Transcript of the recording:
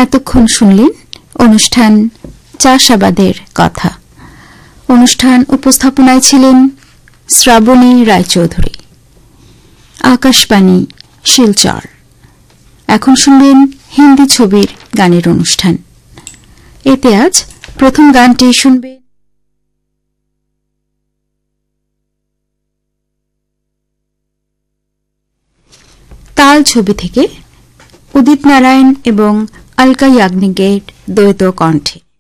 এতক্ষণ শুনলেন অনুষ্ঠান চাষাবাদের কথা। অনুষ্ঠান উপস্থাপনায় ছিলেন শ্রাবণী রায়চৌধুরী। আকাশবাণী শিলচর। এখন শুনবেন হিন্দি ছবির গানের অনুষ্ঠান। এতে আজ প্রথম গানটি শুনবে তাল ছবি থেকে উদিত নারায়ণ এবং অলকা ইয়াগনিকের দ্বৈত কণ্ঠে।